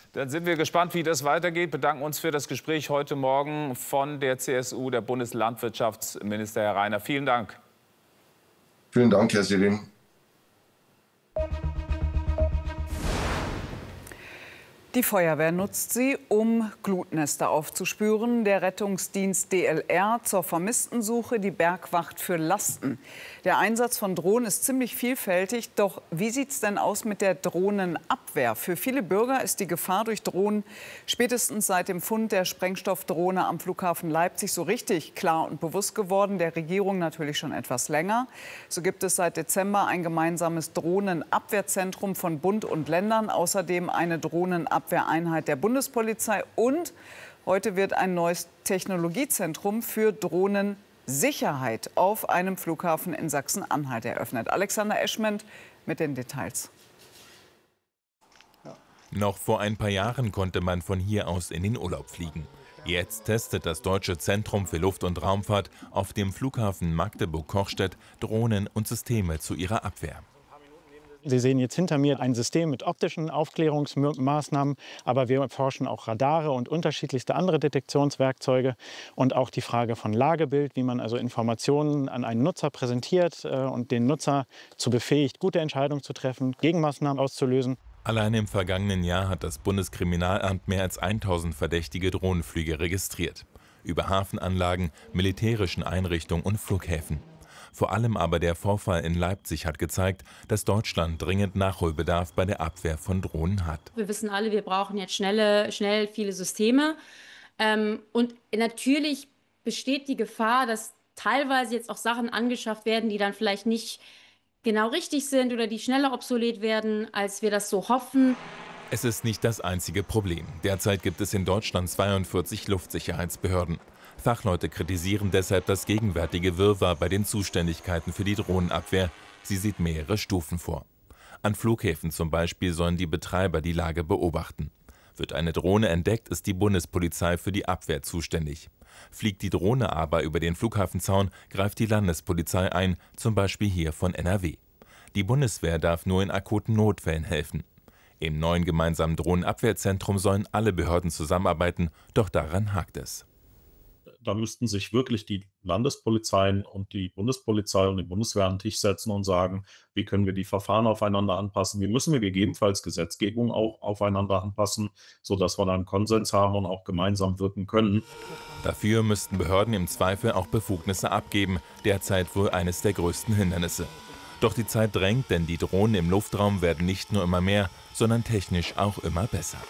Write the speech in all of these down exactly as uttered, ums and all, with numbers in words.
Dann sind wir gespannt, wie das weitergeht. Bedanken uns für das Gespräch heute Morgen von der C S U, der Bundeslandwirtschaftsminister Herr Reiner. Vielen Dank. Vielen Dank, Herr Selim. Die Feuerwehr nutzt sie, um Glutnester aufzuspüren. Der Rettungsdienst D L R zur Vermisstensuche, die Bergwacht für Lasten. Der Einsatz von Drohnen ist ziemlich vielfältig. Doch wie sieht es denn aus mit der Drohnenabwehr? Für viele Bürger ist die Gefahr durch Drohnen spätestens seit dem Fund der Sprengstoffdrohne am Flughafen Leipzig so richtig klar und bewusst geworden. Der Regierung natürlich schon etwas länger. So gibt es seit Dezember ein gemeinsames Drohnenabwehrzentrum von Bund und Ländern. Außerdem eine Drohnenabwehr Abwehreinheit der Bundespolizei und heute wird ein neues Technologiezentrum für Drohnensicherheit auf einem Flughafen in Sachsen-Anhalt eröffnet. Alexander Eschment mit den Details. Noch vor ein paar Jahren konnte man von hier aus in den Urlaub fliegen. Jetzt testet das Deutsche Zentrum für Luft- und Raumfahrt auf dem Flughafen Magdeburg-Kochstedt Drohnen und Systeme zu ihrer Abwehr. Sie sehen jetzt hinter mir ein System mit optischen Aufklärungsmaßnahmen, aber wir erforschen auch Radare und unterschiedlichste andere Detektionswerkzeuge und auch die Frage von Lagebild, wie man also Informationen an einen Nutzer präsentiert und den Nutzer zu befähigt, gute Entscheidungen zu treffen, Gegenmaßnahmen auszulösen. Allein im vergangenen Jahr hat das Bundeskriminalamt mehr als tausend verdächtige Drohnenflüge registriert. Über Hafenanlagen, militärischen Einrichtungen und Flughäfen. Vor allem aber der Vorfall in Leipzig hat gezeigt, dass Deutschland dringend Nachholbedarf bei der Abwehr von Drohnen hat. Wir wissen alle, wir brauchen jetzt schnelle, schnell viele Systeme. Ähm, und natürlich besteht die Gefahr, dass teilweise jetzt auch Sachen angeschafft werden, die dann vielleicht nicht genau richtig sind oder die schneller obsolet werden, als wir das so hoffen. Es ist nicht das einzige Problem. Derzeit gibt es in Deutschland zweiundvierzig Luftsicherheitsbehörden. Fachleute kritisieren deshalb das gegenwärtige Wirrwarr bei den Zuständigkeiten für die Drohnenabwehr. Sie sieht mehrere Stufen vor. An Flughäfen zum Beispiel sollen die Betreiber die Lage beobachten. Wird eine Drohne entdeckt, ist die Bundespolizei für die Abwehr zuständig. Fliegt die Drohne aber über den Flughafenzaun, greift die Landespolizei ein, zum Beispiel hier von N R W. Die Bundeswehr darf nur in akuten Notfällen helfen. Im neuen gemeinsamen Drohnenabwehrzentrum sollen alle Behörden zusammenarbeiten, doch daran hakt es. Da müssten sich wirklich die Landespolizeien und die Bundespolizei und die Bundeswehr an den Tisch setzen und sagen, wie können wir die Verfahren aufeinander anpassen, wie müssen wir gegebenenfalls Gesetzgebung auch aufeinander anpassen, sodass wir dann einen Konsens haben und auch gemeinsam wirken können. Dafür müssten Behörden im Zweifel auch Befugnisse abgeben, derzeit wohl eines der größten Hindernisse. Doch die Zeit drängt, denn die Drohnen im Luftraum werden nicht nur immer mehr, sondern technisch auch immer besser.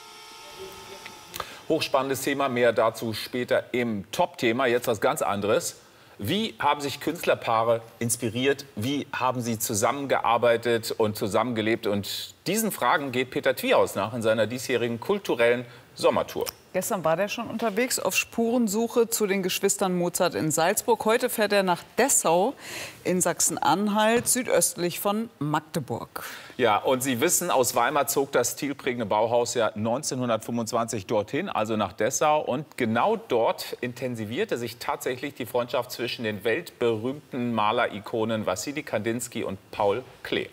Hochspannendes Thema, mehr dazu später im Top-Thema. Jetzt was ganz anderes. Wie haben sich Künstlerpaare inspiriert? Wie haben sie zusammengearbeitet und zusammengelebt? Und diesen Fragen geht Peter Twiehaus nach in seiner diesjährigen kulturellen Sommertour. Gestern war der schon unterwegs auf Spurensuche zu den Geschwistern Mozart in Salzburg. Heute fährt er nach Dessau in Sachsen-Anhalt, südöstlich von Magdeburg. Ja, und Sie wissen, aus Weimar zog das stilprägende Bauhaus ja neunzehnhundertfünfundzwanzig dorthin, also nach Dessau. Und genau dort intensivierte sich tatsächlich die Freundschaft zwischen den weltberühmten Malerikonen Wassily Kandinsky und Paul Klee.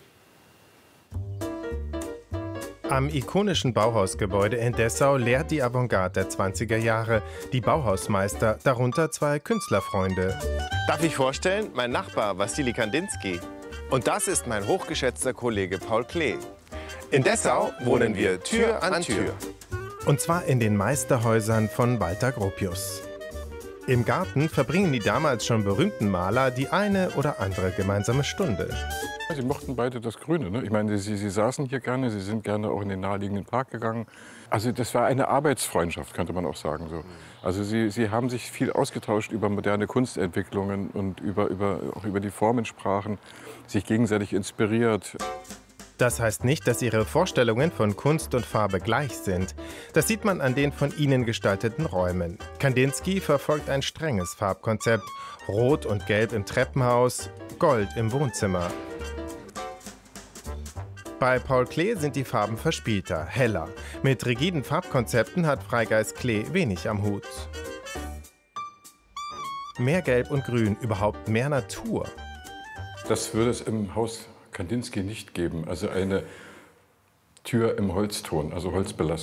Am ikonischen Bauhausgebäude in Dessau lehrt die Avantgarde der zwanziger Jahre. Die Bauhausmeister, darunter zwei Künstlerfreunde. Darf ich vorstellen, mein Nachbar Wassily Kandinsky. Und das ist mein hochgeschätzter Kollege Paul Klee. In Dessau wohnen wir Tür an Tür. Und zwar in den Meisterhäusern von Walter Gropius. Im Garten verbringen die damals schon berühmten Maler die eine oder andere gemeinsame Stunde. Sie mochten beide das Grüne. Ne? Ich meine, sie, sie saßen hier gerne, sie sind gerne auch in den naheliegenden Park gegangen. Also das war eine Arbeitsfreundschaft, könnte man auch sagen. So. Also sie, sie haben sich viel ausgetauscht über moderne Kunstentwicklungen und über, über, auch über die Formensprachen, sich gegenseitig inspiriert. Das heißt nicht, dass ihre Vorstellungen von Kunst und Farbe gleich sind. Das sieht man an den von ihnen gestalteten Räumen. Kandinsky verfolgt ein strenges Farbkonzept. Rot und Gelb im Treppenhaus, Gold im Wohnzimmer. Bei Paul Klee sind die Farben verspielter, heller. Mit rigiden Farbkonzepten hat Freigeist Klee wenig am Hut. Mehr Gelb und Grün, überhaupt mehr Natur. Das würde es im Haus Kandinsky nicht geben. Also eine Tür im Holzton, also holzbelastet.